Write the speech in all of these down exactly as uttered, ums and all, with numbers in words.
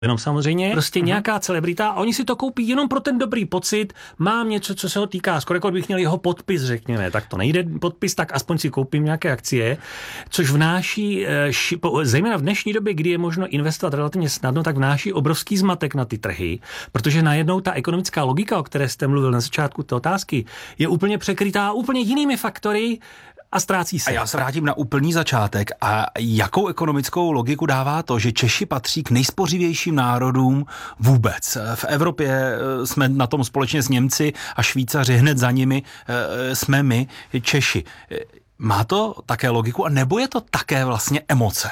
Jenom samozřejmě prostě uh-huh. nějaká celebrita a oni si to koupí jenom pro ten dobrý pocit, mám něco, co se ho týká, skoro jako bych měl jeho podpis, řekněme, tak to nejde podpis, tak aspoň si koupím nějaké akcie, což vnáší, zejména v dnešní době, kdy je možno investovat relativně snadno, tak vnáší obrovský zmatek na ty trhy, protože najednou ta ekonomická logika, o které jste mluvil na začátku té otázky, je úplně překrytá úplně jinými faktory, a ztrácí se. A já se vrátím na úplný začátek. A jakou ekonomickou logiku dává to, že Češi patří k nejspořivějším národům vůbec? V Evropě jsme na tom společně s Němci a Švýcaři, hned za nimi jsme my, Češi. Má to také logiku a nebo je to také vlastně emoce?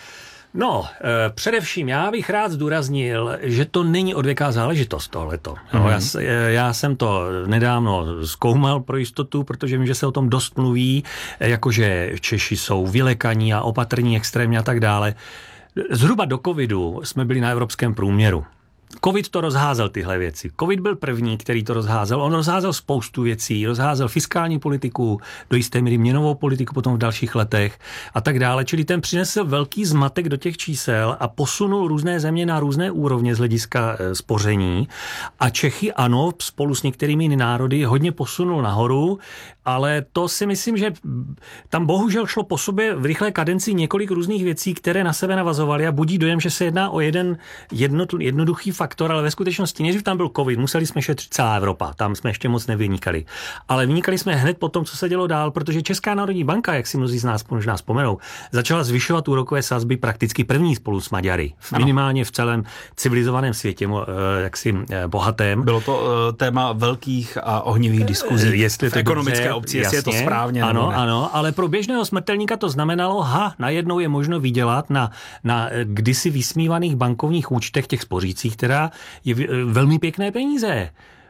No, e, především já bych rád zdůraznil, že to není odvěká záležitost tohleto. Mm-hmm. No, já, já jsem to nedávno zkoumal pro jistotu, protože vím, že se o tom dost mluví, jakože Češi jsou vylekaní a opatrní extrémně a tak dále. Zhruba do covidu jsme byli na evropském průměru. Covid to rozházel tyhle věci. Covid byl první, který to rozházel. On rozházel spoustu věcí, rozházel fiskální politiku, do jisté míry měnovou politiku potom v dalších letech a tak dále. Čili ten přinesl velký zmatek do těch čísel a posunul různé země na různé úrovně z hlediska spoření. A Čechy ano, spolu s některými národy hodně posunul nahoru, ale to si myslím, že tam bohužel šlo po sobě v rychlé kadenci několik různých věcí, které na sebe navazovaly a budí dojem, že se jedná o jeden jednot, jednoduchý faktor, ale ve skutečnosti nejdřív tam byl covid, museli jsme šetřit celá Evropa, tam jsme ještě moc nevynikali. Ale vynikali jsme hned po tom, co se dělo dál, protože Česká národní banka, jak si mnozí z nás možná vzpomenou, začala zvyšovat úrokové sazby prakticky první spolu s Maďary. Minimálně v celém civilizovaném světě, jaksi bohatém. Bylo to uh, téma velkých a ohnivých diskuzí jestli v ekonomické obci, jestli je to správně. Ano, nebo ne. ano, ale pro běžného smrtelníka to znamenalo, ha, najednou je možno vydělat na, na kdysi vysmívaných bankovních účtech těch spořících, která je velmi pěkné peníze.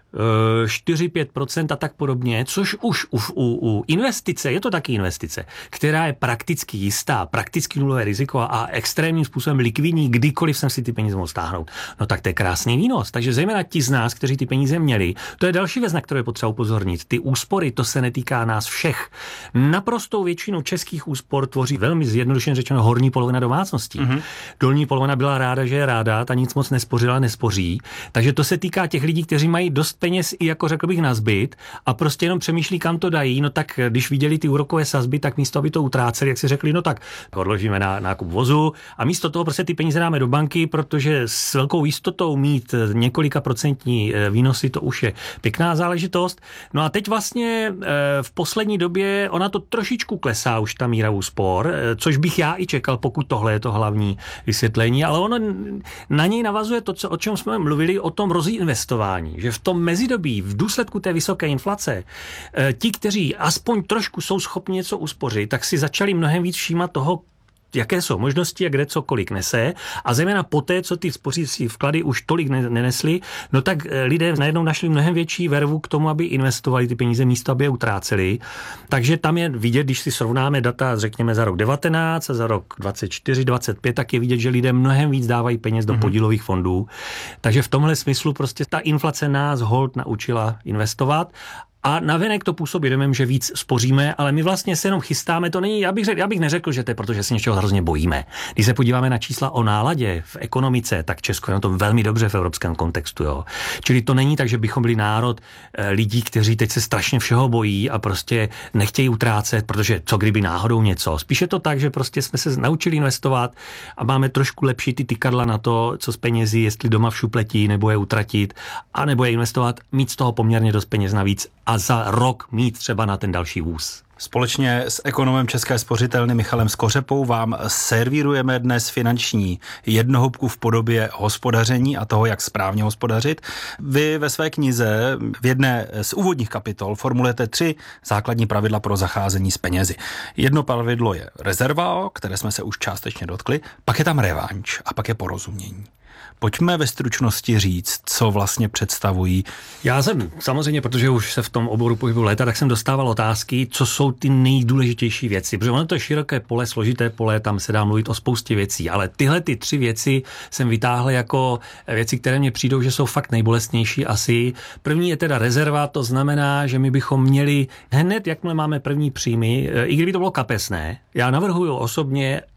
čtyři pět procent a tak podobně, což už u, u, u investice, je to taky investice, která je prakticky jistá, prakticky nulové riziko a extrémním způsobem likvidní, kdykoliv jsem si ty peníze mohl stáhnout. No tak to je krásný výnos. Takže zejména ti z nás, kteří ty peníze měli, to je další věc, na kterou je potřeba upozornit. Ty úspory, to se netýká nás všech. Naprostou většinu českých úspor tvoří velmi zjednodušeně řečeno horní polovina domácností. Mm-hmm. Dolní polovina byla ráda, že je ráda, ta nic moc nespořila, nespoří. Takže to se týká těch lidí, kteří mají dost peněz i jako řekl bych na zbyt a prostě jenom přemýšlí, kam to dají, no tak když viděli ty úrokové sazby, tak místo, aby to utráceli, jak si řekli, no tak odložíme na nákup vozu a místo toho prostě ty peníze dáme do banky, protože s velkou jistotou mít několika procentní výnosy, to už je pěkná záležitost. No a teď vlastně v poslední době ona to trošičku klesá už ta míra úspor, což bych já i čekal, pokud tohle je to hlavní vysvětlení, ale ono na něj navazuje to, co, o čem jsme mluvili, o tom rozinvestování, že v tom mezidobí, v důsledku té vysoké inflace, ti, kteří aspoň trošku jsou schopni něco uspořit, tak si začali mnohem víc všímat toho, jaké jsou možnosti a kde co kolik nese. A zejména poté, co ty spořící vklady už tolik nenesly, no tak lidé najednou našli mnohem větší vervu k tomu, aby investovali ty peníze místo, aby je utráceli. Takže tam je vidět, když si srovnáme data, řekněme, za rok devatenáct a za rok dvacet čtyři, dvacet pět, tak je vidět, že lidé mnohem víc dávají peněz do podílových fondů. Takže v tomhle smyslu prostě ta inflace nás hold naučila investovat. A navenek to působí domem, že víc spoříme, ale my vlastně se jenom chystáme, to není, já bych, řekl, já bych neřekl, že to je, protože se něčeho hrozně bojíme. Když se podíváme na čísla o náladě v ekonomice, tak Česko je na tom velmi dobře v evropském kontextu. Jo. Čili to není tak, že bychom byli národ e, lidí, kteří teď se strašně všeho bojí a prostě nechtějí utrácet, protože co kdyby náhodou něco. Spíše to tak, že prostě jsme se naučili investovat a máme trošku lepší ty tykadla na to, co s penězi, jestli doma v šupletí, nebo je utratit, a nebo je investovat, mít z toho poměrně dost peněz navíc a za rok mít třeba na ten další vůz. Společně s ekonomem České spořitelny Michalem Skořepou vám servírujeme dnes finanční jednohubku v podobě hospodaření a toho, jak správně hospodařit. Vy ve své knize v jedné z úvodních kapitol formulujete tři základní pravidla pro zacházení s penězi. Jedno pravidlo je rezerva, o které jsme se už částečně dotkli, pak je tam revanš a pak je porozumění. Pojďme ve stručnosti říct, co vlastně představují. Já jsem samozřejmě, protože už se v tom oboru pohybuji léta, tak jsem dostával otázky, co jsou ty nejdůležitější věci. Protože ono to je široké pole, složité pole, tam se dá mluvit o spoustě věcí, ale tyhle ty tři věci jsem vytáhl jako věci, které mně přijdou, že jsou fakt nejbolestnější asi. První je teda rezerva, to znamená, že my bychom měli hned, jakmile máme první příjmy, i kdyby to bylo kapesné, já navrhuju osobně,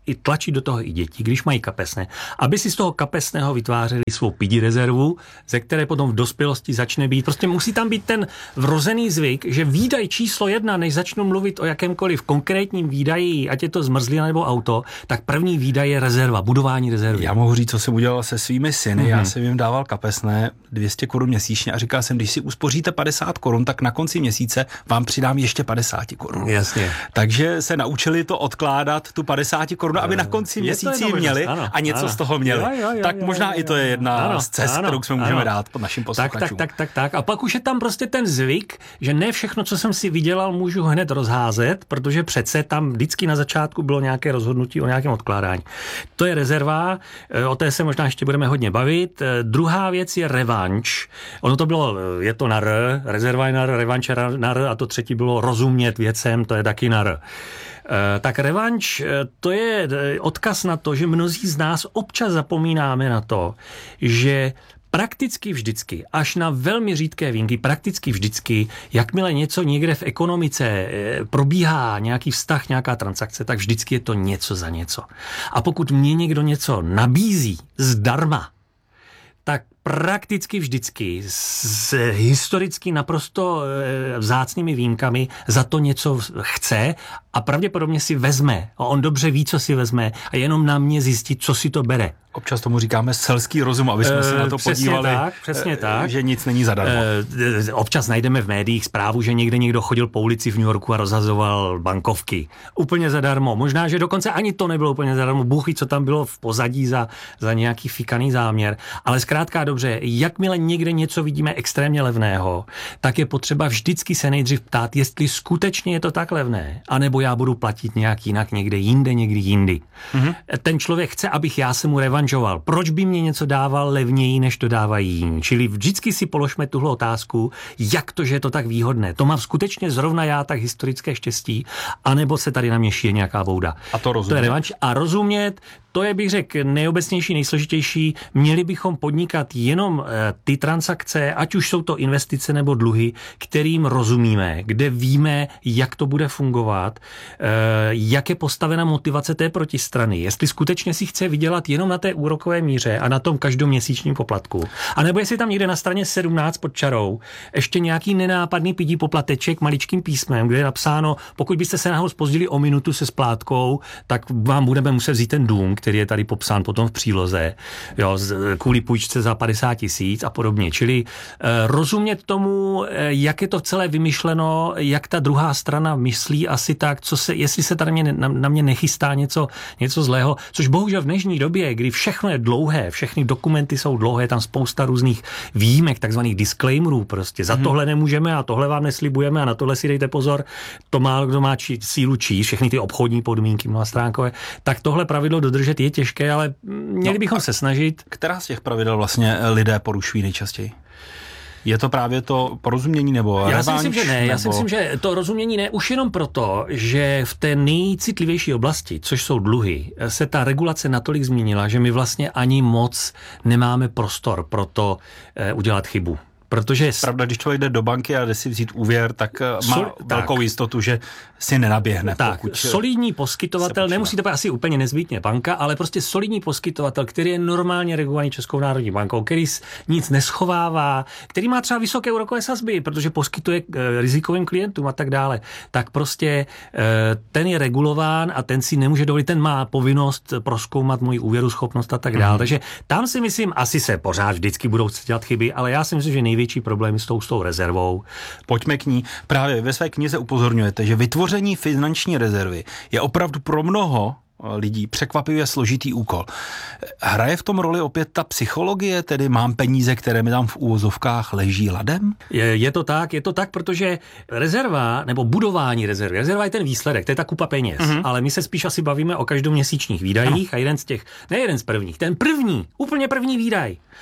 i tlačit do toho i děti, když mají kapesné, aby si z toho kapesného vytvářeli svou pidi rezervu, ze které potom v dospělosti začne být. Prostě musí tam být ten vrozený zvyk, že výdaj číslo jedna, než začnu mluvit o jakémkoliv konkrétním výdaji, ať je to zmrzlina nebo auto, tak první výdaj je rezerva, budování rezervy. Já mohu říct, co jsem udělal se svými syny. Mm-hmm. Já jsem jim dával kapesné dvě stě korun měsíčně a říkal jsem, když si uspoříte padesát korun, tak na konci měsíce vám přidám ještě padesát korun. Jasně. Takže se naučili to odkládat, tu padesát korun, aby na konci měsíci měli ano, a něco ano. z toho měli. Jo, jo, jo, tak jo, možná jo, jo, i to je jedna ano, z cest, ano, kterou jsme můžeme ano. dát pod našim posluchačům. Tak, tak, tak, tak, tak. A pak už je tam prostě ten zvyk, že ne všechno, co jsem si vydělal, můžu hned rozházet, protože přece tam vždycky na začátku bylo nějaké rozhodnutí o nějakém odkládání. To je rezerva, o té se možná ještě budeme hodně bavit. Druhá věc je revanš. Ono to bylo, je to na R, rezerva je na R, revanš je na R a to třetí bylo rozumět věcem, to je taky na R. Tak revanš, to je odkaz na to, že mnozí z nás občas zapomínáme na to, že prakticky vždycky, až na velmi řídké výjimky, prakticky vždycky, jakmile něco někde v ekonomice probíhá, nějaký vztah, nějaká transakce, tak vždycky je to něco za něco. A pokud mě někdo něco nabízí zdarma, tak prakticky vždycky s historicky naprosto vzácnými výjimkami za to něco chce a pravděpodobně si vezme. A on dobře ví, co si vezme a jenom na mě zjistit, co si to bere. Občas tomu říkáme selský rozum, aby jsme se na to přesně podívali, tak, přesně tak. Že nic není zadarmo. Občas najdeme v médiích zprávu, že někde někdo chodil po ulici v New Yorku a rozhazoval bankovky. Úplně zadarmo. Možná, že dokonce ani to nebylo úplně zadarmo. Bůh ví, co tam bylo v pozadí za, za nějaký fikaný záměr. Ale zkrátka dobře, jakmile někde něco vidíme extrémně levného, tak je potřeba vždycky se nejdřív ptát, jestli skutečně je to tak levné, anebo já budu platit nějak jinak někde jinde, někdy jindy. Mm-hmm. Ten člověk chce, abych já se mu revanžoval. Proč by mě něco dával levněji, než to dávají jiní? Čili vždycky si položme tuhle otázku, jak to, že je to tak výhodné. To mám skutečně zrovna já tak historické štěstí, anebo se tady na mě šije nějaká bouda. A to rozumět. To je revanš. A rozumět, to je, bych řekl, nejobecnější, nejsložitější. Měli bychom podnikat jenom ty transakce, ať už jsou to investice nebo dluhy, kterým rozumíme, kde víme, jak to bude fungovat, jak je postavena motivace té protistrany, jestli skutečně si chce vydělat jenom na té úrokové míře a na tom každoměsíčním poplatku. A nebo jestli tam někde na straně sedmnáct pod čarou ještě nějaký nenápadný pidí poplateček maličkým písmem, kde je napsáno, pokud byste se náhodou zpozdili o minutu se splátkou, tak vám budeme muset vzít ten dům, který je tady popsán potom v příloze, jo, kvůli půjčce za padesát tisíc a podobně. Čili e, rozumět tomu, e, jak je to celé vymyšleno, jak ta druhá strana myslí asi tak, co se, jestli se tady mě, na, na mě nechystá něco, něco zlého, což bohužel v dnešní době, kdy všechno je dlouhé, všechny dokumenty jsou dlouhé, tam spousta různých výjimek, takzvaných disclaimerů, prostě za hmm. tohle nemůžeme a tohle vám neslibujeme a na tohle si dejte pozor, to má, kdo má či, sílu číst, všechny ty obchodní podmínky mnohastránkové, tak tohle pravidlo dodržet je těžké, ale měli no, bychom se snažit. Která z těch pravidel vlastně lidé porušují nejčastěji? Je to právě to porozumění nebo Já revanš, si myslím, že ne. Nebo... Já si myslím, že to rozumění ne. Už jenom proto, že v té nejcitlivější oblasti, což jsou dluhy, se ta regulace natolik změnila, že my vlastně ani moc nemáme prostor pro to eh, udělat chybu. Protože... Pravda, když člověk jde do banky a jde si vzít úvěr, tak má Sol, velkou tak. jistotu, že si nenaběhne. Tak, solidní poskytovatel, nemusí to být asi úplně nezbytně banka, ale prostě solidní poskytovatel, který je normálně regulovaný Českou národní bankou, který nic neschovává, který má třeba vysoké úrokové sazby, protože poskytuje rizikovým klientům a tak dále, tak prostě ten je regulován a ten si nemůže dovolit, ten má povinnost prozkoumat moji úvěruschopnost a tak dále. Mm. Takže tam si myslím, asi se pořád vždycky budou dělat chyby, ale já si myslím, že největší problém s tou, s tou rezervou. Pojďme k ní. Právě ve své knize upozorňujete, že vytvoření finanční rezervy je opravdu pro mnoho lidí překvapivě složitý úkol. Hraje v tom roli opět ta psychologie, tedy mám peníze, které mi tam v úvozovkách leží ladem? Je, je to tak, je to tak, protože rezerva, nebo budování rezervy, rezerva je ten výsledek, to je ta kupa peněz, mm-hmm. ale my se spíš asi bavíme o každoměsíčních výdajích ano. a jeden z těch, ne jeden z prvních, ten první, úplně první výdaj,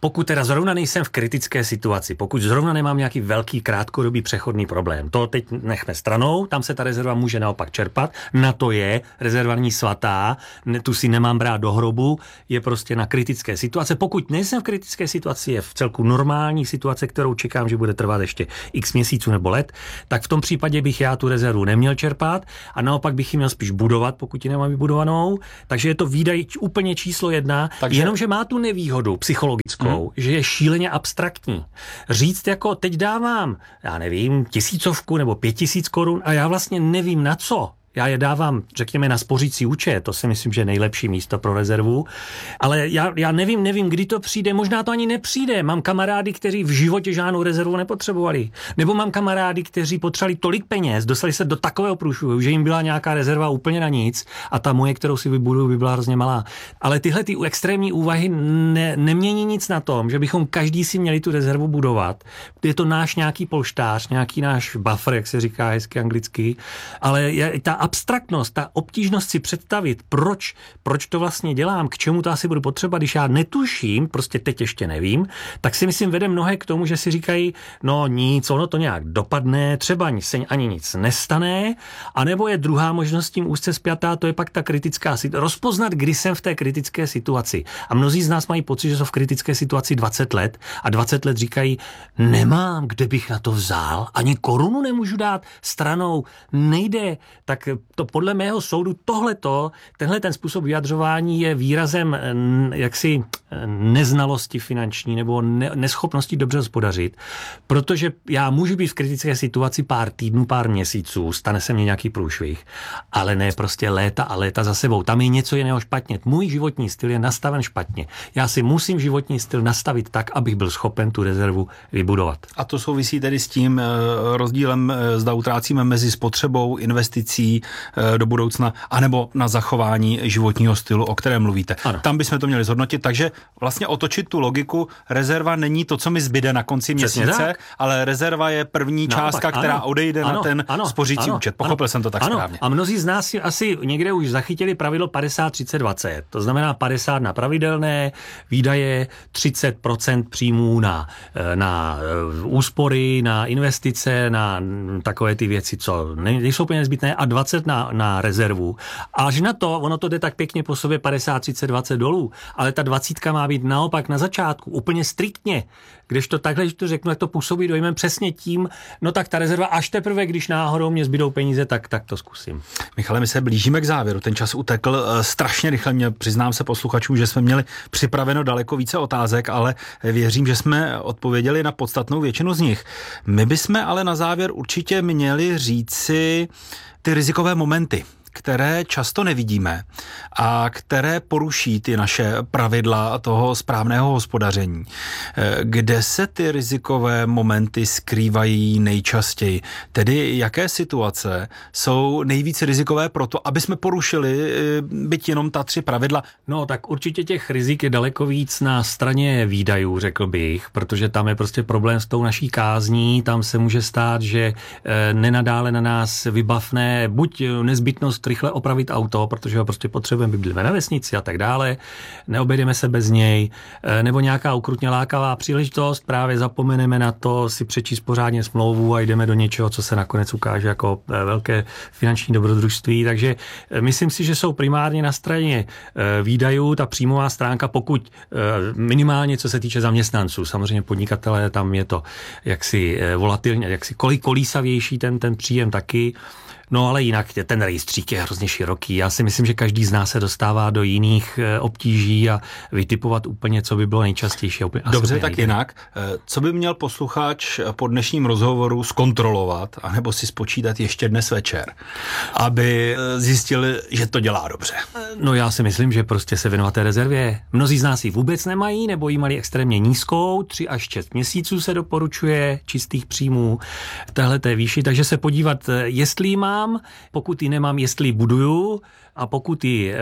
pokud teda zrovna nejsem v kritické situaci, pokud zrovna nemám nějaký velký krátkodobý přechodný problém, to teď nechme stranou, tam se ta rezerva může naopak čerpat, na to je rezerva není svatá, ne, tu si nemám brát do hrobu, je prostě na kritické situace. Pokud nejsem v kritické situaci, je v celku normální situace, kterou čekám, že bude trvat ještě x měsíců nebo let, tak v tom případě bych já tu rezervu neměl čerpat a naopak bych ji měl spíš budovat, pokud ji nemám vybudovanou. Takže je to výdaj úplně číslo jedna, Takže... jenomže má tu nevýhodu psychologickou, hmm. že je šíleně abstraktní. Říct jako teď dávám, já nevím, tisícovku nebo pět tisíc korun a já vlastně nevím na co. Já je dávám, řekněme, na spořící účet, to si myslím, že je nejlepší místo pro rezervu, ale já, já nevím, nevím, kdy to přijde, možná to ani nepřijde. Mám kamarády, kteří v životě žádnou rezervu nepotřebovali. Nebo mám kamarády, kteří potřebovali tolik peněz, dostali se do takového průšvihu, že jim byla nějaká rezerva úplně na nic a ta moje, kterou si vybuduju, by byla hrozně malá. Ale tyhle ty extrémní úvahy ne, nemění nic na tom, že bychom každý si měli tu rezervu budovat. Je to náš nějaký polštář, nějaký náš buffer, jak se říká hezky anglicky, ale je, ta abstraktnost, ta obtížnost si představit, proč, proč to vlastně dělám, k čemu to asi budu potřebovat, když já netuším, prostě teď ještě nevím, tak si myslím vede mnohé k tomu, že si říkají, no nic, ono to nějak dopadne, třeba se ani nic nestane, anebo je druhá možnost tím úzce spjatá, to je pak ta kritická situace. Rozpoznat, kdy jsem v té kritické situaci. A mnozí z nás mají pocit, že jsou v kritické situaci dvacet let a dvacet let říkají, nemám, kde bych na to vzal, ani korunu nemůžu dát stranou, nejde, tak to podle mého soudu tohleto, tenhle ten způsob vyjadřování je výrazem jaksi neznalosti finanční nebo ne, neschopnosti dobře hospodařit, protože já můžu být v kritické situaci pár týdnů, pár měsíců, stane se mně nějaký průšvih, ale ne prostě léta a léta za sebou. Tam je něco jiného špatně. Můj životní styl je nastaven špatně. Já si musím životní styl nastavit tak, abych byl schopen tu rezervu vybudovat. A to souvisí tedy s tím rozdílem, zda utrácíme mezi spotřebou, investicí do budoucna, anebo na zachování životního stylu, o kterém mluvíte. Ano. Tam bychom to měli zhodnotit, takže vlastně otočit tu logiku, rezerva není to, co mi zbyde na konci Přesně měsíce, tak. ale rezerva je první no, částka, tak, která ano, odejde ano, na ten ano, spořící ano, účet. Pochopil ano, jsem to tak ano. správně. A mnozí z nás si asi někde už zachytili pravidlo padesát třicet dvacet. To znamená padesát na pravidelné výdaje, třicet procent příjmů na, na úspory, na investice, na takové ty věci, co nejsou úplně nezbytné, a dvacet na, na rezervu. Až na to, ono to jde tak pěkně po sobě padesát třicet dvacet dolů, ale ta dvacítka má být naopak na začátku, úplně striktně. Když to takhle, když to řeknu, jak to působí dojmem přesně tím, no tak ta rezerva až teprve, když náhodou mě zbydou peníze, tak, tak to zkusím. Michale, my se blížíme k závěru. Ten čas utekl uh, strašně rychle. Mě přiznám se posluchačům, že jsme měli připraveno daleko více otázek, ale věřím, že jsme odpověděli na podstatnou většinu z nich. My bychom ale na závěr určitě měli říci ty rizikové momenty, které často nevidíme a které poruší ty naše pravidla toho správného hospodaření. Kde se ty rizikové momenty skrývají nejčastěji? Tedy jaké situace jsou nejvíce rizikové proto, aby jsme porušili byť jenom ta tři pravidla? No tak určitě těch rizik je daleko víc na straně výdajů, řekl bych, protože tam je prostě problém s tou naší kázní, tam se může stát, že nenadále na nás vybavne buď nezbytnost rychle opravit auto, protože ho prostě potřebujeme, bydlíme na vesnici a tak dále, neobejdeme se bez něj, nebo nějaká ukrutně lákavá příležitost, právě zapomeneme na to si přečíst pořádně smlouvu a jdeme do něčeho, co se nakonec ukáže jako velké finanční dobrodružství, takže myslím si, že jsou primárně na straně výdajů, ta příjmová stránka, pokud minimálně co se týče zaměstnanců, samozřejmě podnikatelé, tam je to jaksi volatilně, jaksi kolísavější ten, ten příjem taky. No ale jinak ten rejstřík je hrozně široký. Já si myslím, že každý z nás se dostává do jiných obtíží a vytipovat úplně, co by bylo nejčastější. Dobře, tak nejde. Jinak. Co by měl posluchač po dnešním rozhovoru zkontrolovat, anebo si spočítat ještě dnes večer, aby zjistil, že to dělá dobře? No já si myslím, že prostě se věnovat té rezervě. Mnozí z nás ji vůbec nemají, nebo ji mají extrémně nízkou, tři až šest měsíců se doporučuje čistých příjmů v téhleté výši, takže se podívat, jestli má nemám, pokud ji nemám, jestli ji buduju, a pokud ji e,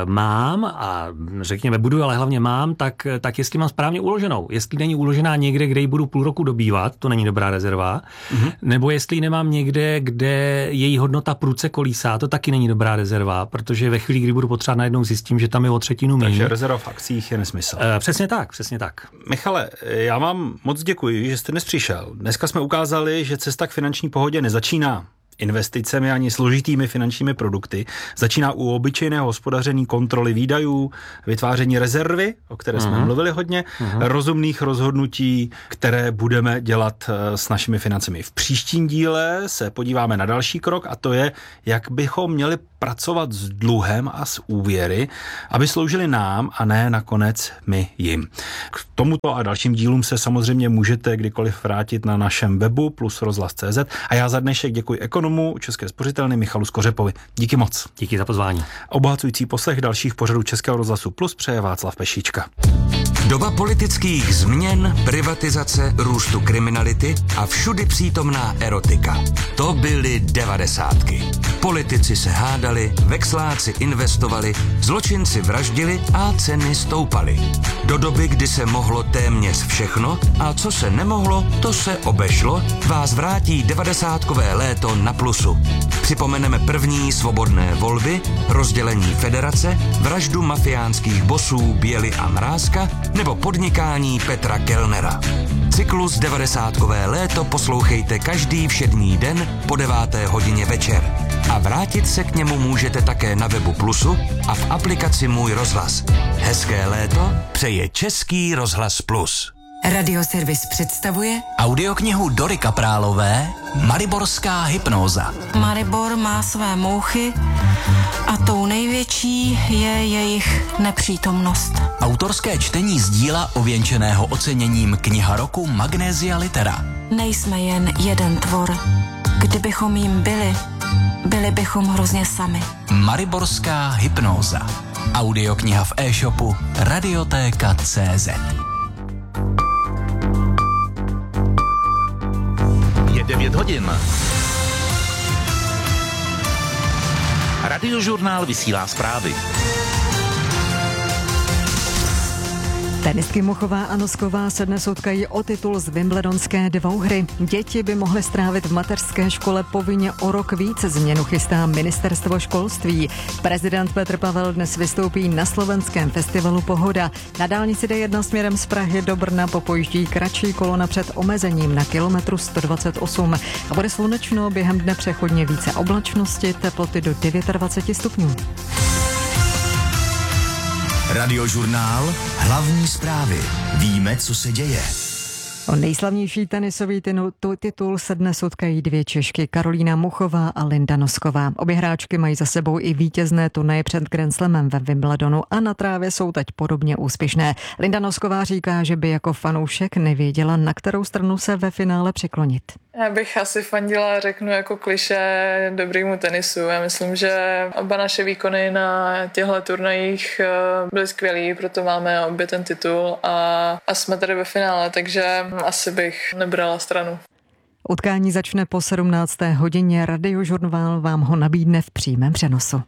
mám a řekněme buduju, ale hlavně mám, tak, tak jestli mám správně uloženou. Jestli není uložená někde, kde ji budu půl roku dobývat, to není dobrá rezerva, mm-hmm. nebo jestli ji nemám někde, kde její hodnota prudce kolísá, to taky není dobrá rezerva, protože ve chvíli, kdy budu potřebovat, najednou zjistím, že tam je o třetinu méně. Takže rezerva v akcích je nesmysl. E, přesně tak, přesně tak. Michale, já vám moc děkuji, že jste dnes přišel. Dneska jsme ukázali, že cesta k finanční pohodě nezačíná investicemi ani složitými finančními produkty. Začíná u obyčejného hospodaření, kontroly výdajů, vytváření rezervy, o které uh-huh. jsme mluvili hodně, uh-huh. rozumných rozhodnutí, které budeme dělat s našimi financemi. V příštím díle se podíváme na další krok a to je, jak bychom měli pracovat s dluhem a s úvěry, aby sloužili nám a ne nakonec my jim. K tomuto a dalším dílům se samozřejmě můžete kdykoliv vrátit na našem webu plus rozhlas tečka cé zet a já za dnešek děkuji ekonomu České spořitelny Michalu Skořepovi. Díky moc. Díky za pozvání. Obohacující poslech dalších pořadů Českého rozhlasu Plus přeje Václav Pešíčka. Doba politických změn, privatizace, růstu kriminality a všudy přítomná erotika. To byly devadesátky. Politici se hádali, vexláci investovali, zločinci vraždili a ceny stoupaly. Do doby, kdy se mohlo téměř všechno a co se nemohlo, to se obešlo, vás vrátí devadesátkové léto na Plusu. Připomeneme první svobodné volby, rozdělení federace, vraždu mafiánských bosů Běly a Mrázka nebo podnikání Petra Kellnera. Cyklus devadesátkové léto poslouchejte každý všední den po deváté hodině večer. A vrátit se k němu můžete také na webu Plusu a v aplikaci Můj rozhlas. Hezké léto přeje Český rozhlas Plus. Radioservis představuje Audioknihu Dory Kaprálové Mariborská hypnóza. Maribor má své mouchy a tou největší je jejich nepřítomnost. Autorské čtení z díla ověnčeného oceněním Kniha roku Magnesia Litera. Nejsme jen jeden tvor. Kdybychom jim byli, byli bychom hrozně sami. Mariborská hypnóza. Audiokniha v e-shopu Radiotéka tečka cé zet. Je devět hodin. Radiožurnál vysílá zprávy. Tenistky Muchová a Nosková se dnes utkají o titul z wimbledonské dvouhry. Děti by mohly strávit v mateřské škole povinně o rok víc. Změnu chystá ministerstvo školství. Prezident Petr Pavel dnes vystoupí na slovenském festivalu Pohoda. Na dálnici D jedna směrem z Prahy do Brna popojíždí kratší kolona před omezením na kilometru sto dvacet osm. A bude slunečno, během dne přechodně více oblačnosti, teploty do dvacet devět stupňů. Radiožurnál Hlavní zprávy. Víme, co se děje. O nejslavnější tenisový titul se dnes utkají dvě Češky, Karolína Muchová a Linda Nosková. Obě hráčky mají za sebou i vítězné turnaje před Grand Slamem ve Wimbledonu a na trávě jsou teď podobně úspěšné. Linda Nosková říká, že by jako fanoušek nevěděla, na kterou stranu se ve finále přiklonit. Já bych asi fandila, řeknu jako klišé, dobrýmu tenisu. Já myslím, že oba naše výkony na těchto turnajích byly skvělý, proto máme obě ten titul a, a jsme tady ve finále, takže asi bych nebrala stranu. Utkání začne po sedmnácté hodině, Radiožurnál vám ho nabídne v přímém přenosu.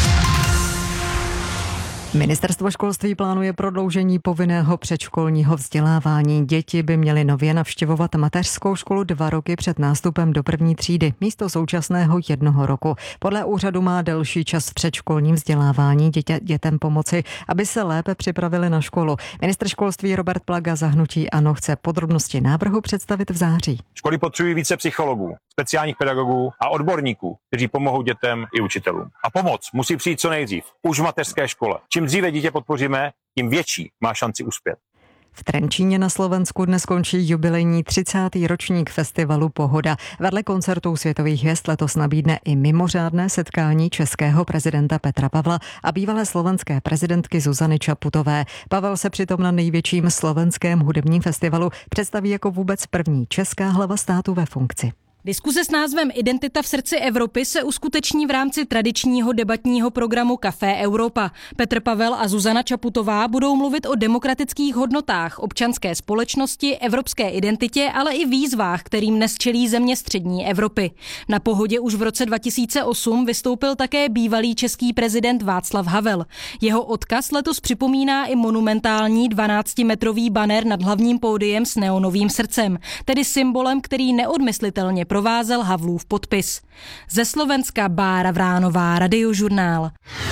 Ministerstvo školství plánuje prodloužení povinného předškolního vzdělávání. Děti by měly nově navštěvovat mateřskou školu dva roky před nástupem do první třídy, místo současného jednoho roku. Podle úřadu má delší čas v předškolním vzdělávání dětě, dětem pomoci, aby se lépe připravili na školu. Ministr školství Robert Plaga za hnutí ANO chce podrobnosti návrhu představit v září. Školy potřebují více psychologů, speciálních pedagogů a odborníků, kteří pomohou dětem i učitelům. A pomoc musí přijít co nejdřív, už v mateřské škole. Čím dříve dítě podpoříme, tím větší má šanci uspět. V Trenčíně na Slovensku dnes končí jubilejní třicátý ročník festivalu Pohoda. Vedle koncertů světových hvězd letos nabídne i mimořádné setkání českého prezidenta Petra Pavla a bývalé slovenské prezidentky Zuzany Čaputové. Pavel se přitom na největším slovenském hudebním festivalu představí jako vůbec první česká hlava státu ve funkci. Diskuze s názvem Identita v srdci Evropy se uskuteční v rámci tradičního debatního programu Café Europa. Petr Pavel a Zuzana Čaputová budou mluvit o demokratických hodnotách, občanské společnosti, evropské identitě, ale i výzvách, kterým dnes čelí země střední Evropy. Na Pohodě už v roce dva tisíce osm vystoupil také bývalý český prezident Václav Havel. Jeho odkaz letos připomíná i monumentální dvanáctimetrový banner nad hlavním pódiem s neonovým srdcem, tedy symbolem, který neodmyslitelně provázel Havlův podpis. Ze Slovenska Bára Vránová, Radiožurnál.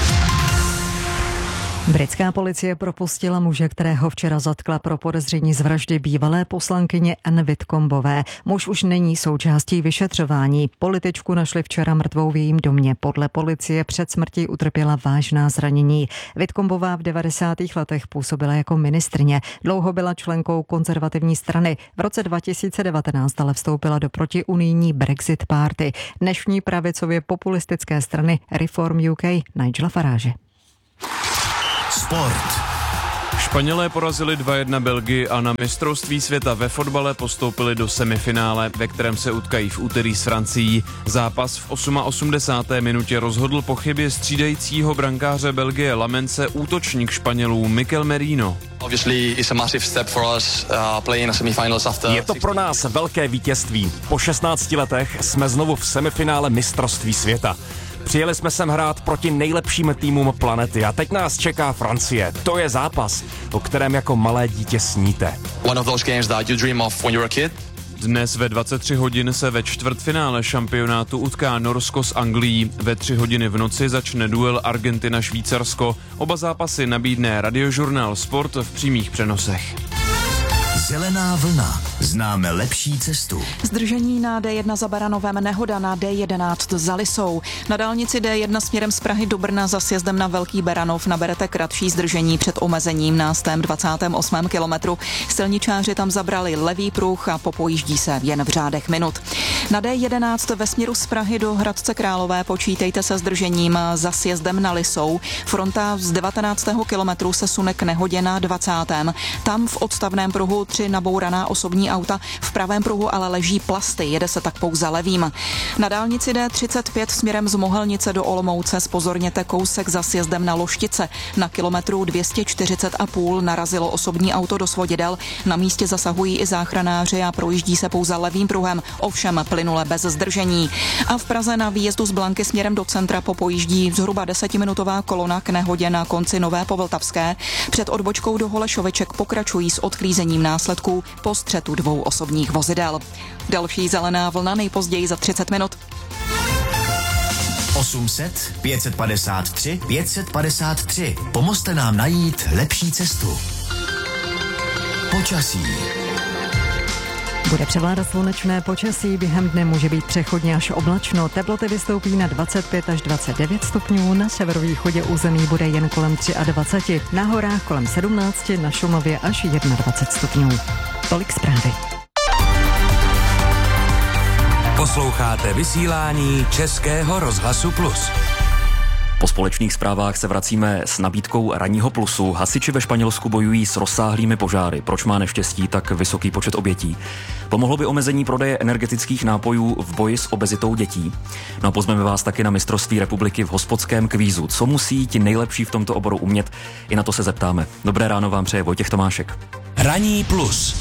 Britská policie propustila muže, kterého včera zatkla pro podezření z vraždy bývalé poslankyně Anne Whitcombové. Muž už není součástí vyšetřování. Političku našli včera mrtvou v jejím domě. Podle policie před smrtí utrpěla vážná zranění. Whitcombová v devadesátých letech působila jako ministryně. Dlouho byla členkou konzervativní strany. V roce dva tisíce devatenáct ale vstoupila do protiunijní Brexit Party, dnešní pravicově populistické strany Reform U K Nigela Farage. Sport. Španělé porazili dva jedna Belgii a na mistrovství světa ve fotbale postoupili do semifinále, ve kterém se utkají v úterý s Francií. Zápas v osmadesáté osmé minutě rozhodl po chybě střídajícího brankáře Belgie Lamence útočník Španělů Mikel Merino. Je to pro nás velké vítězství. Po šestnácti letech jsme znovu v semifinále mistrovství světa. Přijeli jsme sem hrát proti nejlepším týmům planety a teď nás čeká Francie. To je zápas, o kterém jako malé dítě sníte. Dnes ve dvacet tři hodin se ve čtvrtfinále šampionátu utká Norsko s Anglií. Ve tři hodiny v noci začne duel Argentina-Švýcarsko. Oba zápasy nabídne Radiožurnál Sport v přímých přenosech. Zelená vlna. Známe lepší cestu. Zdržení na D jedna za Baranovem, nehoda na D jedenáct za Lisou. Na dálnici D jedna směrem z Prahy do Brna za sjezdem na Velký Beranov naberete kratší zdržení před omezením na stém dvacátém osmém kilometru. Silničáři tam zabrali levý pruh a popojíždí se jen v řádech minut. Na D jedenáct ve směru z Prahy do Hradce Králové počítejte se zdržením za sjezdem na Lisou. Fronta z devatenáctého kilometru se sune k nehodě na dvacátém Tam v odstavném pruhu tři nabouraná osobní auta, v pravém pruhu ale leží plasty, jede se tak pouze levým. Na dálnici D třicet pět směrem z Mohelnice do Olomouce zpozorněte kousek za sjezdem na Loštice. Na kilometru dvě stě čtyřicet a půl narazilo osobní auto do svodidel. Na místě zasahují i záchranáři a projíždí se pouze levým pruhem, ovšem plynule bez zdržení. A v Praze na výjezdu z Blanky směrem do centra popojíždí zhruba desetiminutová kolona k nehodě na konci Nové Povltavské. Před odbočkou do Holešoviček pokračují s odklízením následků po střetu dvou osobních vozidel. Další zelená vlna nejpozději za třicet minut. osm set, pět set padesát tři, pět set padesát tři. Pomozte nám najít lepší cestu. Počasí. Bude převládat slunečné počasí, během dne může být přechodně až oblačno. Teploty vystoupí na dvacet pět až dvacet devět stupňů, na severovýchodě území bude jen kolem dvacet tři, na horách kolem sedmnáct, na Šumavě až dvacet jedna stupňů. Tolik zprávy. Posloucháte vysílání Českého rozhlasu Plus. Po společných zprávách se vracíme s nabídkou ranního plusu. Hasiči ve Španělsku bojují s rozsáhlými požáry. Proč má neštěstí tak vysoký počet obětí? Pomohlo by omezení prodeje energetických nápojů v boji s obezitou dětí? No a pozveme vás taky na mistrovství republiky v hospodském kvízu. Co musí ti nejlepší v tomto oboru umět? I na to se zeptáme. Dobré ráno vám přeje Vojtěch Tomášek. Ranní plus.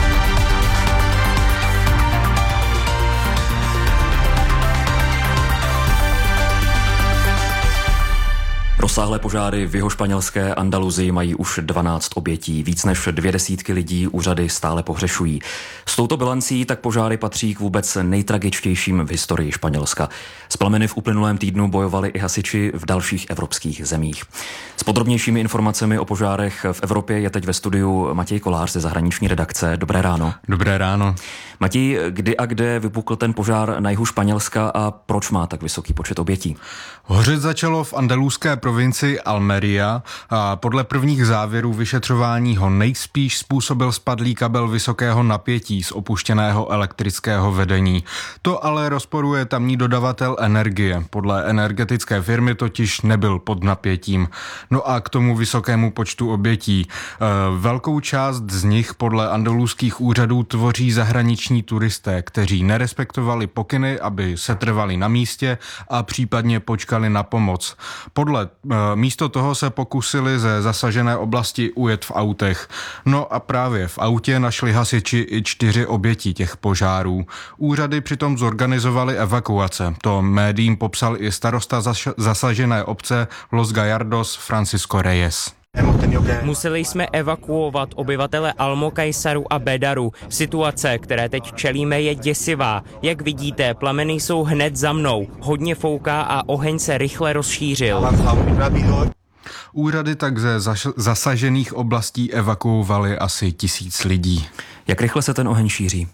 Rozsáhlé požáry v jihošpanělské Andaluzii mají už dvanáct obětí. Víc než dvě desítky lidí úřady stále pohřešují. S touto bilancí tak požáry patří k vůbec nejtragičtějším v historii Španělska. S plameny v uplynulém týdnu bojovali i hasiči v dalších evropských zemích. S podrobnějšími informacemi o požárech v Evropě je teď ve studiu Matěj Kolář ze zahraniční redakce. Dobré ráno. Dobré ráno. Matěj, kdy a kde vypukl ten požár na jihu Španělska a proč má tak vysoký počet obětí? Hořet začalo v andaluzské provincii provincii Almeria a podle prvních závěrů vyšetřování ho nejspíš způsobil spadlý kabel vysokého napětí z opuštěného elektrického vedení. To ale rozporuje tamní dodavatel energie. Podle energetické firmy totiž nebyl pod napětím. No a k tomu vysokému počtu obětí. Velkou část z nich podle andaluských úřadů tvoří zahraniční turisté, kteří nerespektovali pokyny, aby se trvali na místě a případně počkali na pomoc. Podle místo toho se pokusili ze zasažené oblasti ujet v autech. No a právě v autě našli hasiči i čtyři oběti těch požárů. Úřady přitom zorganizovaly evakuace. To médiím popsal i starosta zasažené obce Los Gallardos Francisco Reyes. Museli jsme evakuovat obyvatele Almocajsaru a Bedaru. Situace, které teď čelíme, je děsivá. Jak vidíte, plameny jsou hned za mnou. Hodně fouká a oheň se rychle rozšířil. Úřady tak ze zasažených oblastí evakuovali asi tisíc lidí. Jak rychle se ten oheň šíří?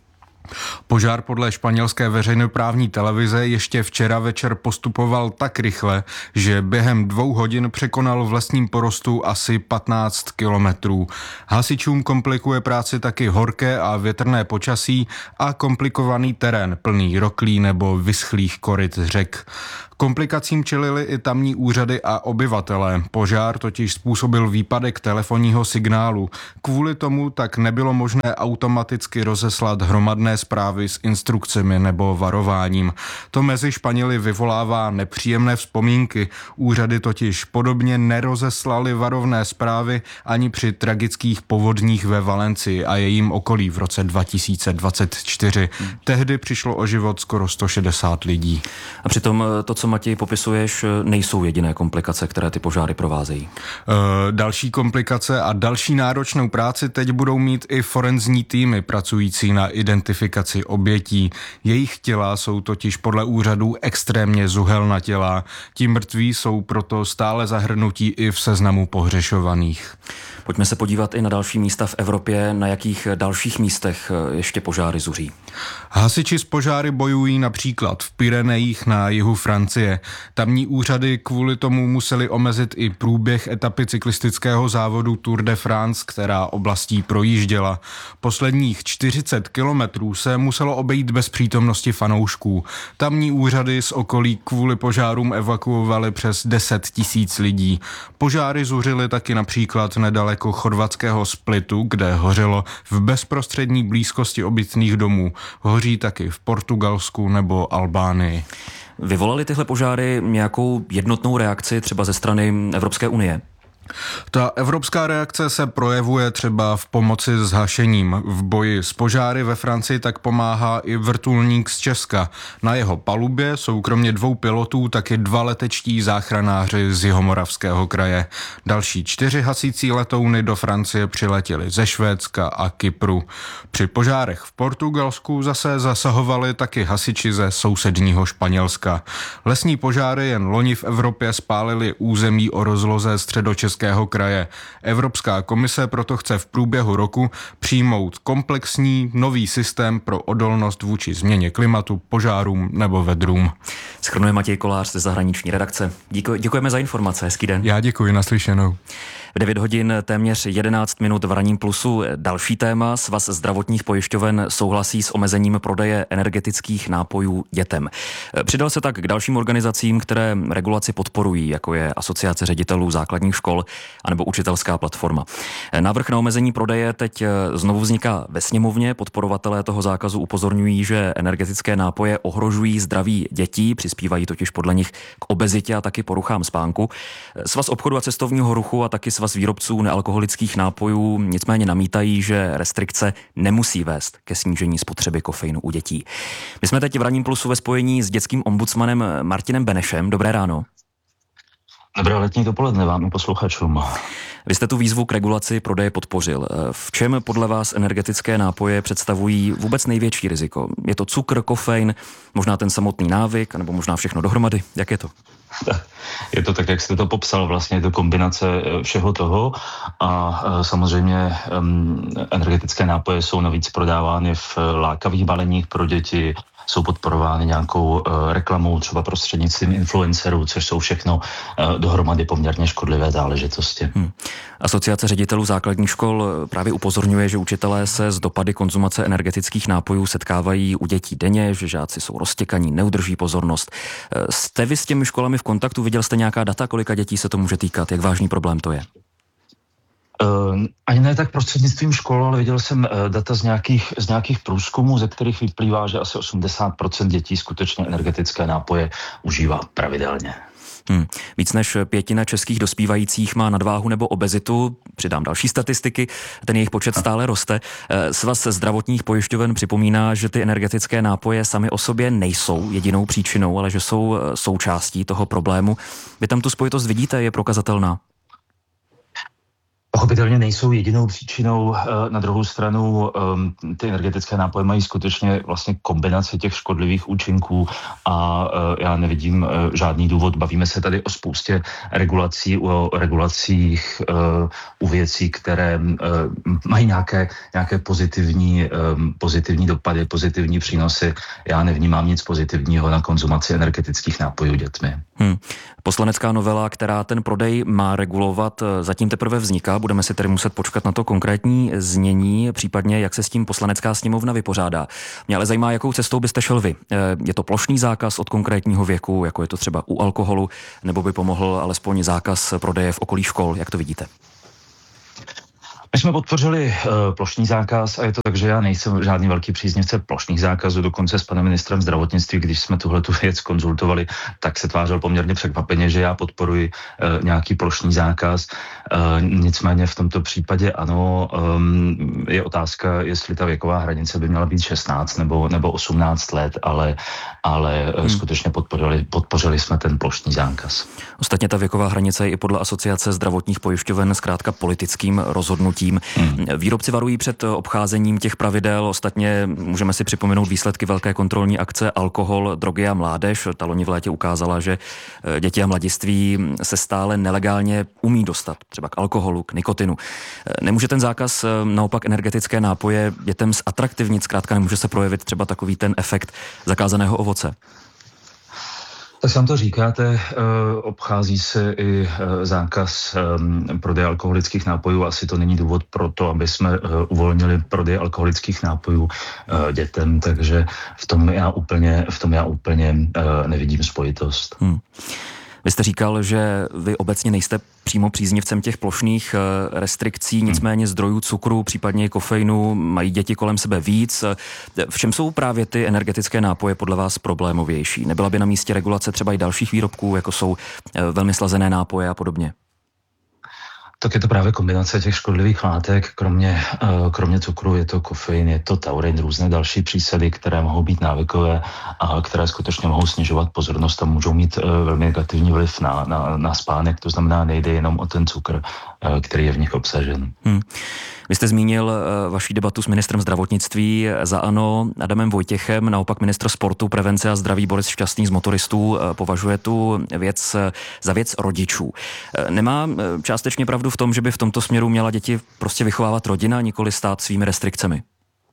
Požár podle španělské veřejnoprávní televize ještě včera večer postupoval tak rychle, že během dvou hodin překonal v lesním porostu asi patnáct kilometrů. Hasičům komplikuje práci taky horké a větrné počasí a komplikovaný terén plný roklí nebo vyschlých koryt řek. Komplikacím čelili i tamní úřady a obyvatelé. Požár totiž způsobil výpadek telefonního signálu. Kvůli tomu tak nebylo možné automaticky rozeslat hromadné zprávy s instrukcemi nebo varováním. To mezi Španěli vyvolává nepříjemné vzpomínky. Úřady totiž podobně nerozeslaly varovné zprávy ani při tragických povodních ve Valencii a jejím okolí v roce dva tisíce dvacet čtyři. Tehdy přišlo o život skoro sto šedesát lidí. A přitom to, co Matěj popisuješ, nejsou jediné komplikace, které ty požáry provázejí. E, další komplikace a další náročnou práci teď budou mít i forenzní týmy pracující na identifikaci obětí. Jejich těla jsou totiž podle úřadů extrémně zuhelnatělá. Ti mrtví jsou proto stále zahrnutí i v seznamu pohřešovaných. Pojďme se podívat i na další místa v Evropě. Na jakých dalších místech ještě požáry zuří? Hasiči s požáry bojují například v Pyrenejích na jihu Francie. Tamní úřady kvůli tomu museli omezit i průběh etapy cyklistického závodu Tour de France, která oblastí projížděla. Posledních čtyřicet kilometrů se muselo obejít bez přítomnosti fanoušků. Tamní úřady z okolí kvůli požárům evakuovali přes deset tisíc lidí. Požáry zuřily taky například nedaleko chorvatského Splitu, kde hořelo v bezprostřední blízkosti obytných domů. Hoří taky v Portugalsku nebo Albánii. Vyvolaly tyhle požáry nějakou jednotnou reakci třeba ze strany Evropské unie? Ta evropská reakce se projevuje třeba v pomoci s hašením. V boji s požáry ve Francii tak pomáhá i vrtulník z Česka. Na jeho palubě jsou kromě dvou pilotů taky dva letečtí záchranáři z Jihomoravského kraje. Další čtyři hasící letouny do Francie přiletěly ze Švédska a Kypru. Při požárech v Portugalsku zase zasahovali taky hasiči ze sousedního Španělska. Lesní požáry jen loni v Evropě spálily území o rozloze středočeského kraje. Evropská komise proto chce v průběhu roku přijmout komplexní nový systém pro odolnost vůči změně klimatu, požárům nebo vedrům. Shrnuje Matěj Kolář ze zahraniční redakce. Díko, děkujeme za informace, hezký den. Já děkuji, naslyšenou. V devět hodin téměř jedenáct minut v ranním plusu. Další téma. Svaz zdravotních pojišťoven souhlasí s omezením prodeje energetických nápojů dětem. Přidal se tak k dalším organizacím, které regulaci podporují, jako je Asociace ředitelů základních škol anebo Učitelská platforma. Návrh na omezení prodeje teď znovu vzniká ve sněmovně. Podporovatelé toho zákazu upozorňují, že energetické nápoje ohrožují zdraví dětí, přispívají totiž podle nich k obezitě a taky poruchám spánku. Svaz obchodu a cestovního ruchu a taky Svaz výrobců nealkoholických nápojů nicméně namítají, že restrikce nemusí vést ke snížení spotřeby kofeinu u dětí. My jsme teď v ranním plusu ve spojení s dětským ombudsmanem Martinem Benešem. Dobré ráno. Dobré letní dopoledne vám i posluchačům. Vy jste tu výzvu k regulaci prodeje podpořil. V čem podle vás energetické nápoje představují vůbec největší riziko? Je to cukr, kofein, možná ten samotný návyk, nebo možná všechno dohromady? Jak je to? Je to tak, jak jste to popsal, vlastně je to kombinace všeho toho a samozřejmě um, energetické nápoje jsou navíc prodávány v lákavých baleních pro děti jsou podporovány nějakou reklamou, třeba prostřednictvím influencerů, což jsou všechno dohromady poměrně škodlivé záležitosti. Hmm. Asociace ředitelů základních škol právě upozorňuje, že učitelé se s dopady konzumace energetických nápojů setkávají u dětí denně, že žáci jsou roztěkaní, neudrží pozornost. Jste vy s těmi školami v kontaktu? Viděl jste nějaká data, kolika dětí se to může týkat? Jak vážný problém to je? Uh, ani ne tak prostřednictvím škol, ale viděl jsem uh, data z nějakých, z nějakých průzkumů, ze kterých vyplývá, že asi osmdesát procent dětí skutečně energetické nápoje užívá pravidelně. Hmm. Víc než pětina českých dospívajících má nadváhu nebo obezitu. Přidám další statistiky, ten jejich počet stále roste. Svaz zdravotních pojišťoven připomíná, že ty energetické nápoje sami o sobě nejsou jedinou příčinou, ale že jsou součástí toho problému. Vy tam tu spojitost vidíte, je prokazatelná? Pochopitelně nejsou jedinou příčinou. Na druhou stranu ty energetické nápoje mají skutečně vlastně kombinaci těch škodlivých účinků a já nevidím žádný důvod. Bavíme se tady o spoustě regulací, o regulacích, u věcí, které mají nějaké, nějaké pozitivní, pozitivní dopady, pozitivní přínosy. Já nevnímám nic pozitivního na konzumaci energetických nápojů dětmi. Hmm. Poslanecká novela, která ten prodej má regulovat, zatím teprve vzniká. Budeme si tedy muset počkat na to konkrétní znění, případně jak se s tím poslanecká sněmovna vypořádá. Mě ale zajímá, jakou cestou byste šel vy. Je to plošný zákaz od konkrétního věku, jako je to třeba u alkoholu, nebo by pomohl alespoň zákaz prodeje v okolí škol? Jak to vidíte? My jsme podpořili uh, plošný zákaz a je to tak, že já nejsem žádný velký příznivce plošných zákazů, dokonce s panem ministrem zdravotnictví, když jsme tuhle tu věc konzultovali, tak se tvářil poměrně překvapeně, že já podporuji uh, nějaký plošný zákaz. Uh, nicméně v tomto případě ano, um, je otázka, jestli ta věková hranice by měla být šestnáct nebo, nebo osmnáct let, ale, ale hmm. skutečně podpořili, podpořili jsme ten plošný zákaz. Ostatně ta věková hranice je i podle Asociace zdravotních pojišťoven zkrátka politickým rozhodnutím. Hmm. Výrobci varují před obcházením těch pravidel. Ostatně můžeme si připomenout výsledky velké kontrolní akce Alkohol, drogy a mládež. Ta loni v létě ukázala, že děti a mladiství se stále nelegálně umí dostat třeba k alkoholu, k nikotinu. Nemůže ten zákaz naopak energetické nápoje dětem zatraktivnit, zkrátka nemůže se projevit třeba takový ten efekt zakázaného ovoce? Tak sám to říkáte, obchází se i zákaz prodeje alkoholických nápojů. Asi to není důvod pro to, aby jsme uvolnili prodej alkoholických nápojů dětem, takže v tom já úplně, v tom já úplně nevidím spojitost. Hmm. Vy jste říkal, že vy obecně nejste přímo příznivcem těch plošných restrikcí, nicméně zdrojů cukru, případně i kofeinu mají děti kolem sebe víc. V čem jsou právě ty energetické nápoje podle vás problémovější? Nebyla by na místě regulace třeba i dalších výrobků, jako jsou velmi slazené nápoje a podobně? Tak je to právě kombinace těch škodlivých látek, kromě, kromě cukru je to kofein, je to taurin, různé další přísady, které mohou být návykové a které skutečně mohou snižovat pozornost a můžou mít velmi negativní vliv na, na, na spánek, to znamená nejde jenom o ten cukr, který je v nich obsažen. Hmm. Vy jste zmínil vaši debatu s ministrem zdravotnictví za ANO Adamem Vojtěchem, naopak ministr sportu, prevence a zdraví Boris Šťastný z motoristů považuje tu věc za věc rodičů. Nemá částečně pravdu v tom, že by v tomto směru měla děti prostě vychovávat rodina, nikoli stát svými restrikcemi?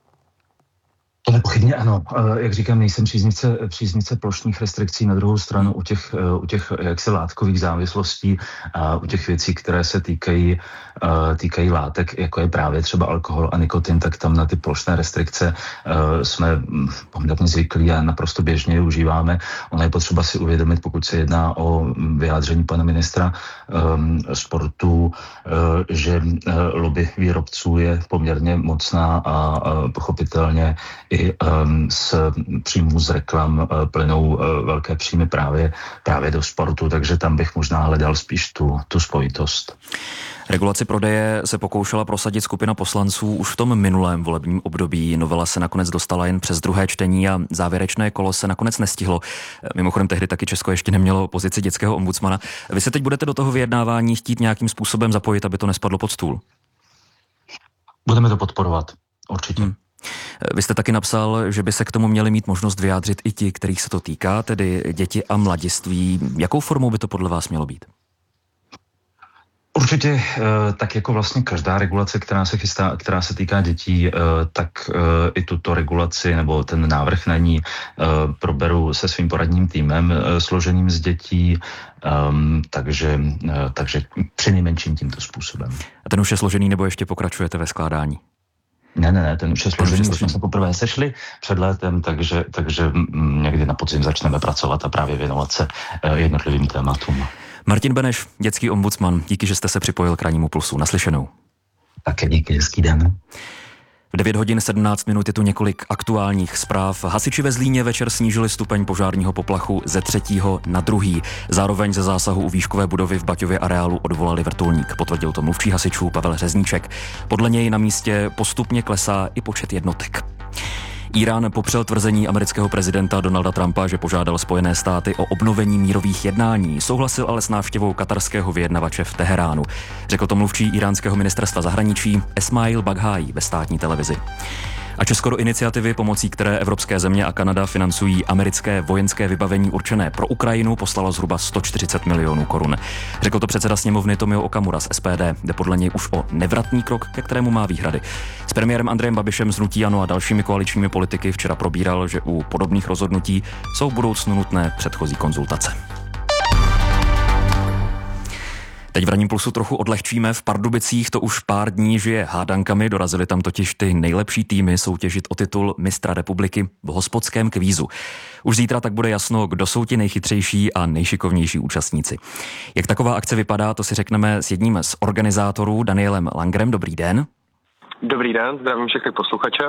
To nepochybně ano. Jak říkám, nejsem příznivce, příznivce plošných restrikcí. Na druhou stranu u těch, u těch jaksi látkových závislostí a u těch věcí, které se týkají, týkají látek, jako je právě třeba alkohol a nikotin, tak tam na ty plošné restrikce jsme poměrně zvyklí a naprosto běžně je užíváme. Ono je potřeba si uvědomit, pokud se jedná o vyjádření pana ministra um, sportu, uh, že uh, lobby výrobců je poměrně mocná a uh, pochopitelně i um, z příjmů z reklam uh, plynou uh, velké příjmy právě, právě do sportu, takže tam bych možná hledal spíš tu, tu spojitost. Regulaci prodeje se pokoušela prosadit skupina poslanců už v tom minulém volebním období. Novela se nakonec dostala jen přes druhé čtení a závěrečné kolo se nakonec nestihlo. Mimochodem tehdy taky Česko ještě nemělo pozici dětského ombudsmana. Vy se teď budete do toho vyjednávání chtít nějakým způsobem zapojit, aby to nespadlo pod stůl? Budeme to podporovat, určitě. Hmm. Vy jste taky napsal, že by se k tomu měli mít možnost vyjádřit i ti, kterých se to týká, tedy děti a mladiství. Jakou formou by to podle vás mělo být? Určitě, tak jako vlastně každá regulace, která se chystá, která se týká dětí, tak i tuto regulaci nebo ten návrh na ní proberu se svým poradním týmem složeným z dětí, takže, takže přinejmenším tímto způsobem. A ten už je složený, nebo ještě pokračujete ve skládání? Ne, ne, ne, ten už je složený, už jsme se poprvé sešli před létem, takže, takže někdy na podzim začneme pracovat a právě věnovat se jednotlivým tématům. Martin Beneš, dětský ombudsman, díky, že jste se připojil k Rannímu pulsu. Naslyšenou. Také díky, hezký den. V devět hodin sedmnáct minut je tu několik aktuálních zpráv. Hasiči ve Zlíně večer snížili stupeň požárního poplachu ze třetího na druhý. Zároveň ze zásahu u výškové budovy v Baťově areálu odvolali vrtulník. Potvrdil to mluvčí hasičů Pavel Řezníček. Podle něj na místě postupně klesá i počet jednotek. Irán popřel tvrzení amerického prezidenta Donalda Trumpa, že požádal Spojené státy o obnovení mírových jednání. Souhlasil ale s návštěvou katarského vyjednavače v Teheránu. Řekl to mluvčí iránského ministerstva zahraničí Esmail Baghaí ve státní televizi. A Česko do iniciativy, pomocí které evropské země a Kanada financují americké vojenské vybavení určené pro Ukrajinu, poslalo zhruba sto čtyřicet milionů korun. Řekl to předseda sněmovny Tomio Okamura z S P D, kde podle něj už o nevratný krok, ke kterému má výhrady. S premiérem Andrejem Babišem z hnutí ANO a dalšími koaličními politiky včera probíral, že u podobných rozhodnutí jsou v budoucnu nutné předchozí konzultace. Teď v Ranním pulsu trochu odlehčíme. V Pardubicích to už pár dní žije hádankami, dorazily tam totiž ty nejlepší týmy soutěžit o titul mistra republiky v hospodském kvízu. Už zítra tak bude jasno, kdo jsou ti nejchytřejší a nejšikovnější účastníci. Jak taková akce vypadá, to si řekneme s jedním z organizátorů, Danielem Langrem. Dobrý den. Dobrý den, zdravím všechny posluchače.